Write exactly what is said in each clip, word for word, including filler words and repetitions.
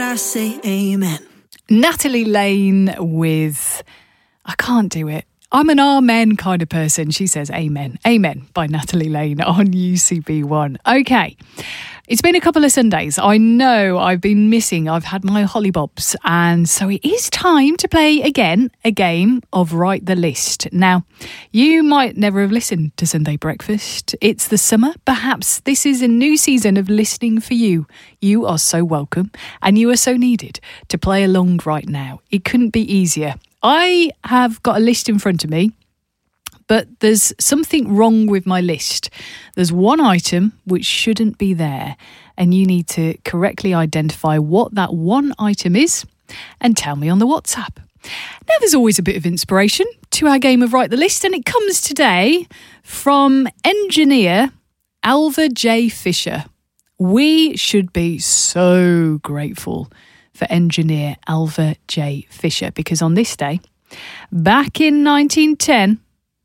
I say amen. Natalie Lane with I Can't Do It. I'm an amen kind of person. She says amen. Amen by Natalie Lane on U C B one. Okay. It's been a couple of Sundays. I know I've been missing. I've had my hollybobs. And so it is time to play again a game of Write the List. Now, you might never have listened to Sunday Breakfast. It's the summer. Perhaps this is a new season of listening for you. You are so welcome and you are so needed to play along right now. It couldn't be easier. I have got a list in front of me, but there's something wrong with my list. There's one item which shouldn't be there, and you need to correctly identify what that one item is and tell me on the WhatsApp. Now, there's always a bit of inspiration to our game of Write the List, and it comes today from engineer Alva J. Fisher. We should be so grateful for engineer Alva J. Fisher, because on this day, back in nineteen ten,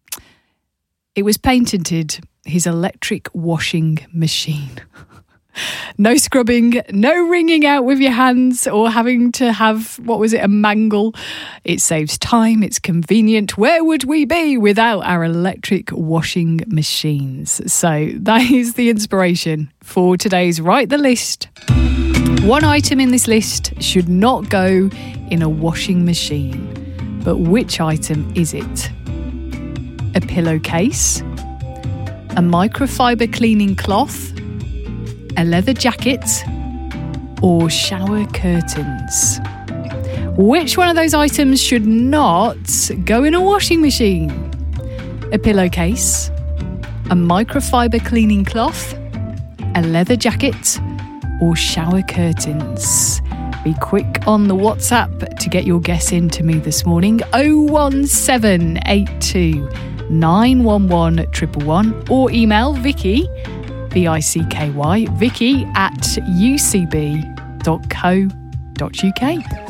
it was patented his electric washing machine. No scrubbing, no wringing out with your hands or having to have, what was it, a mangle. It saves time, it's convenient. Where would we be without our electric washing machines? So that is the inspiration for today's Write the List. One item in this list should not go in a washing machine. But which item is it? A pillowcase, a microfiber cleaning cloth, a leather jacket, or shower curtains? Which one of those items should not go in a washing machine? A pillowcase, a microfiber cleaning cloth, a leather jacket, or shower curtains? Be quick on the WhatsApp to get your guess in to me this morning. oh one seven eight two nine one one one one one, or email Vicky, V I C K Y, Vicky at u c b dot co dot u k.